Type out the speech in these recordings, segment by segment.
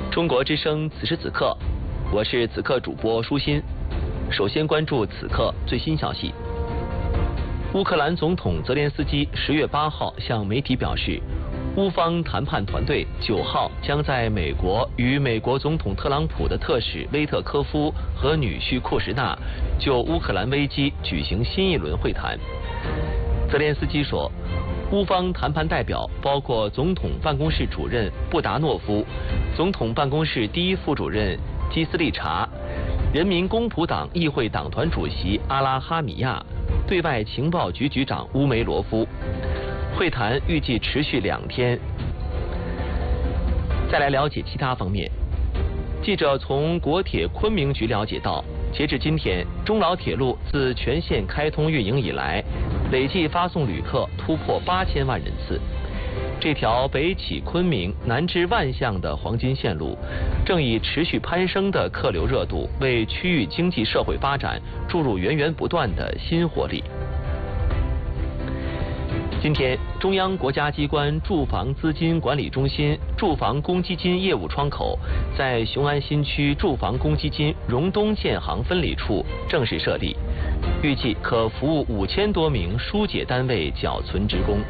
中国之声此时此刻，我是此刻主播舒心。首先关注此刻最新消息。乌克兰总统泽连斯基10月8号向媒体表示，乌方谈判团队9号将在美国与美国总统特朗普的特使威特科夫和女婿库什纳就乌克兰危机举行新一轮会谈。泽连斯基说，乌方谈判代表包括总统办公室主任布达诺夫、总统办公室第一副主任基斯利查、人民公仆党议会党团主席阿拉哈米亚、对外情报局局长乌梅罗夫。会谈预计持续2天。再来了解其他方面。记者从国铁昆明局了解到，截至今天，中老铁路自全线开通运营以来，累计发送旅客突破8000万人次。这条北起昆明、南至万象的黄金线路，正以持续攀升的客流热度，为区域经济社会发展注入源源不断的新活力。今天，中央国家机关住房资金管理中心住房公积金业务窗口在雄安新区住房公积金荣东建行分理处正式设立，预计可服务5000多名疏解单位缴存职工。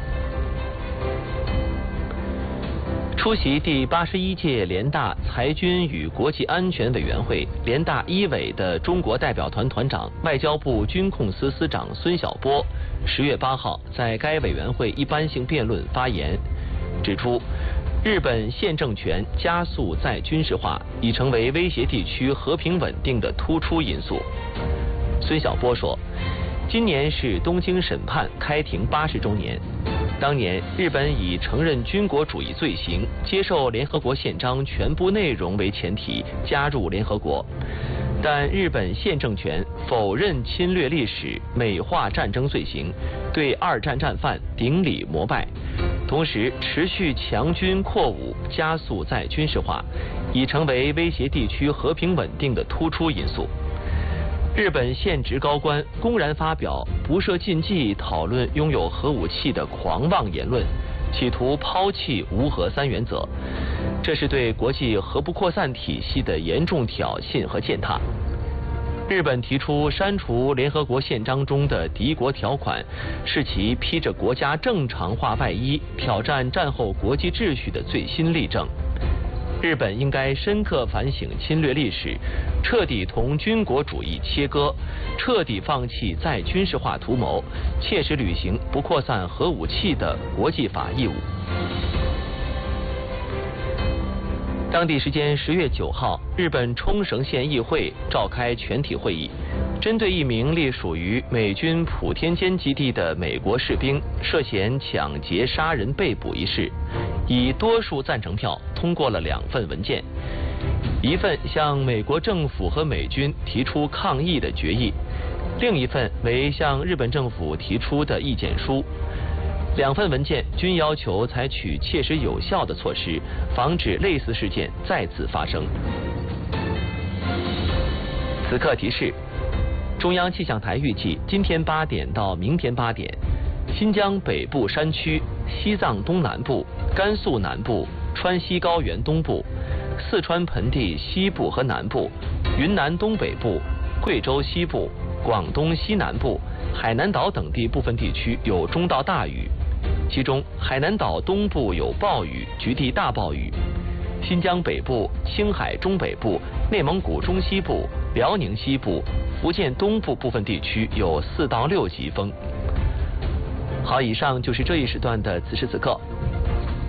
出席第81届联大裁军与国际安全委员会联大一委的中国代表团团长、外交部军控司司长孙晓波10月8号在该委员会一般性辩论发言，指出，日本现政权加速再军事化已成为威胁地区和平稳定的突出因素。孙晓波说，今年是东京审判开庭80周年。当年，日本以承认军国主义罪行、接受联合国宪章全部内容为前提加入联合国，但日本现政权否认侵略历史、美化战争罪行，对2战战犯顶礼膜拜，同时持续强军扩武，加速再军事化，已成为威胁地区和平稳定的突出因素。日本现职高官公然发表不设禁忌讨论拥有核武器的狂妄言论，企图抛弃无核3原则，这是对国际核不扩散体系的严重挑衅和践踏。日本提出删除联合国宪章中的敌国条款，是其披着国家正常化外衣挑战战后国际秩序的最新例证。日本应该深刻反省侵略历史，彻底同军国主义切割，彻底放弃再军事化图谋，切实履行不扩散核武器的国际法义务。当地时间10月9号，日本冲绳县议会召开全体会议，针对一名隶属于美军普天间基地的美国士兵涉嫌抢劫杀人被捕一事，以多数赞成票通过了2份文件，一份向美国政府和美军提出抗议的决议，另一份为向日本政府提出的意见书。2份文件均要求采取切实有效的措施，防止类似事件再次发生。此刻提示：中央气象台预计今天8点到明天8点，新疆北部山区、西藏东南部、甘肃南部、川西高原东部、四川盆地西部和南部、云南东北部、贵州西部、广东西南部、海南岛等地部分地区有中到大雨，其中海南岛东部有暴雨，局地大暴雨；新疆北部、青海中北部、内蒙古中西部、辽宁西部、福建东部部分地区有4到6级风。好，以上就是这一时段的此时此刻，